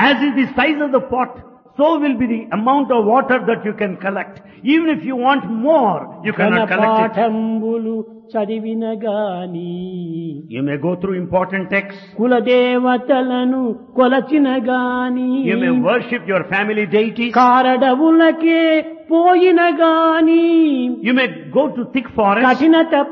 As is the size of the pot, so will be the amount of water that you can collect. Even if you want more, you cannot collect it. పాఠంబులు చదివిన గాని You may go through important texts. కులదేవతలను కొలచిన గాని You may worship your family deities. కారడవులకే పోయిన గాని You may go to thick forests. కఠినత